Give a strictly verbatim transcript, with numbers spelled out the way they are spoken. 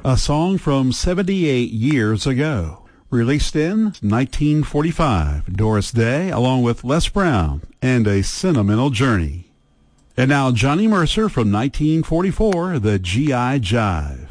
a song from seventy-eight years ago. Released in nineteen forty-five, Doris Day, along with Les Brown, and A Sentimental Journey. And now Johnny Mercer from nineteen forty-four, the G I Jive.